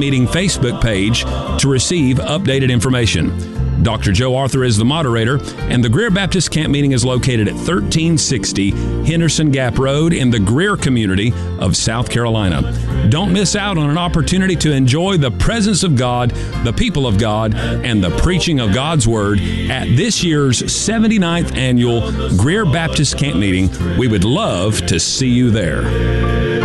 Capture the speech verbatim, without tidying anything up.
Meeting Facebook page to receive updated information. Doctor Joe Arthur is the moderator, and the Greer Baptist Camp Meeting is located at thirteen sixty Henderson Gap Road in the Greer community of South Carolina. Don't miss out on an opportunity to enjoy the presence of God, the people of God, and the preaching of God's Word at this year's seventy-ninth Annual Greer Baptist Camp Meeting. We would love to see you there.